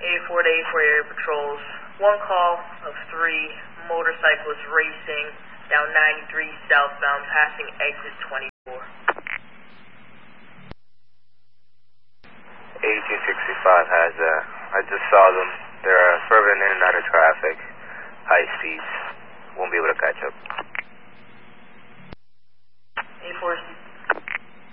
A4 to A4 area patrols. One call of 3 motorcyclists racing down 93 southbound, passing exit 24. 1865 has I just saw them. They're swerving in and out of traffic, high speeds.